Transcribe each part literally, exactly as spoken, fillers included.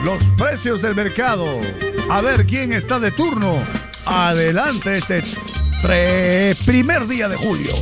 los precios del mercado. A ver quién está de turno. Adelante este tre- primer día de julio.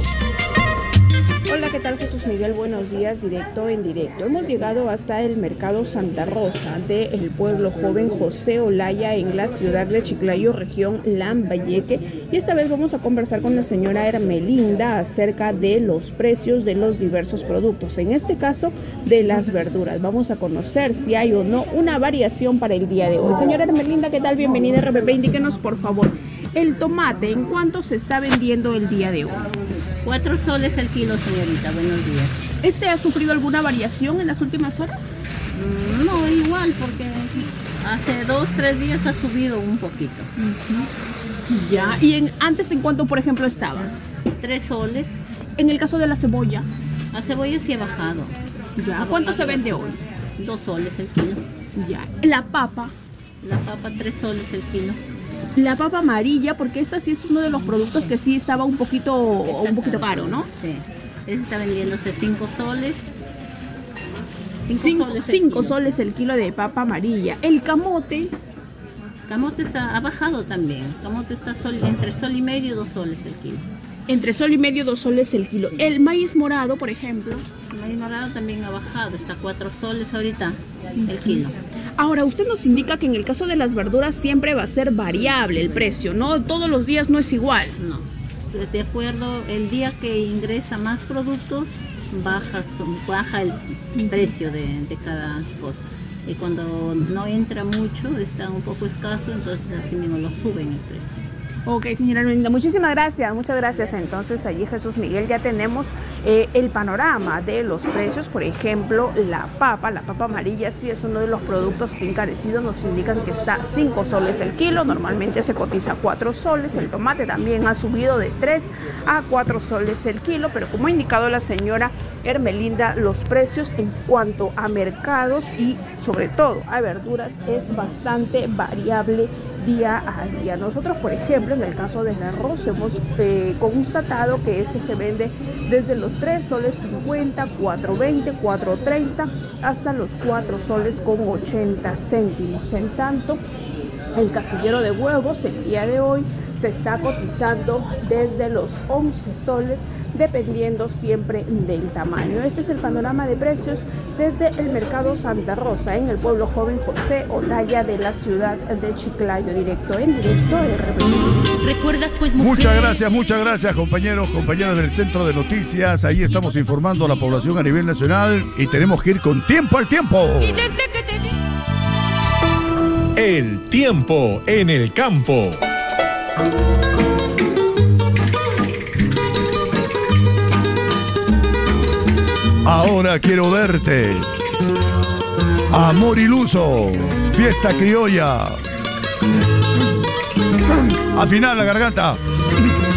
Hola, ¿qué tal, Jesús Miguel? Buenos días, directo en directo. Hemos llegado hasta el Mercado Santa Rosa del pueblo joven José Olaya en la ciudad de Chiclayo, región Lambayeque. Y esta vez vamos a conversar con la señora Hermelinda acerca de los precios de los diversos productos. En este caso, de las verduras. Vamos a conocer si hay o no una variación para el día de hoy. Señora Hermelinda, ¿qué tal? Bienvenida a R P P. Indíquenos, por favor, el tomate, ¿en cuánto se está vendiendo el día de hoy? Cuatro soles el kilo, señorita. Buenos días. ¿Este ha sufrido alguna variación en las últimas horas? Mm, No, igual, porque hace dos, tres días ha subido un poquito. Uh-huh. Ya. ¿Y en, antes en cuánto, por ejemplo, estaba? Tres soles. En el caso de la cebolla. La cebolla sí ha bajado. Ya. ¿Cuánto se vende hoy? Dos soles el kilo. Ya. La papa. La papa, tres soles el kilo. La papa amarilla, porque esta sí es uno de los productos que sí estaba un poquito, Está un poquito caro, ¿no? Sí. Ese está vendiéndose cinco soles. Cinco, soles el cinco kilo. soles el kilo de papa amarilla. El camote, Camote está, ha bajado también. Camote está sol, entre sol y medio, dos soles el kilo. entre sol y medio, dos soles el kilo. El maíz morado, por ejemplo. El maíz morado también ha bajado. Está cuatro soles ahorita el kilo. Ahora, usted nos indica que en el caso de las verduras siempre va a ser variable el precio, ¿no? Todos los días no es igual. No, de- de acuerdo, el día que ingresa más productos, baja, su- baja el precio de, de cada cosa. Y cuando no entra mucho, está un poco escaso, entonces así mismo lo suben el precio. Ok, señora Hermelinda, muchísimas gracias, muchas gracias. Entonces, allí, Jesús Miguel, ya tenemos eh, el panorama de los precios. Por ejemplo, la papa, la papa amarilla sí es uno de los productos que encarecidos, nos indican que está cinco soles el kilo, normalmente se cotiza cuatro soles. El tomate también ha subido de tres a cuatro soles el kilo, pero como ha indicado la señora Hermelinda, los precios en cuanto a mercados y sobre todo a verduras es bastante variable día a día. Nosotros, por ejemplo, en el caso del arroz, hemos eh, constatado que este se vende desde los tres soles cincuenta, cuatro veinte, cuatro treinta hasta los cuatro soles con ochenta céntimos. En tanto, el casillero de huevos el día de hoy se está cotizando desde los once soles, dependiendo siempre del tamaño. Este es el panorama de precios desde el Mercado Santa Rosa, en el pueblo joven José Olaya de la ciudad de Chiclayo. Directo en directo de R P P. ¿Recuerdas, pues, mujer? Muchas gracias, muchas gracias, compañeros, compañeras del Centro de Noticias. Ahí estamos informando a la población a nivel nacional y tenemos que ir con tiempo al tiempo. Y desde que te vi... El tiempo en el campo. Ahora quiero verte. Amor iluso, fiesta criolla. Afinar la garganta.